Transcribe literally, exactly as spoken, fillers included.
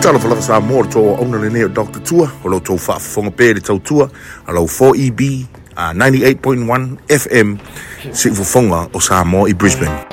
Tala whalaka sa mōr tō auna le neo Doctor Tua, o lo tō whaafonga pēre tau tua, a lo four E B, uh, ninety-eight point one F M, si whafonga o Samoa i Brisbane.